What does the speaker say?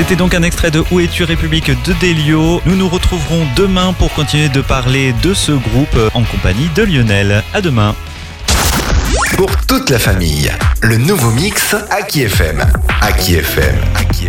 C'était donc un extrait de Où es-tu République de Delio. Nous nous retrouverons demain pour continuer de parler de ce groupe en compagnie de Lionel. À demain. Pour toute la famille, le nouveau mix Aki FM. Aki FM.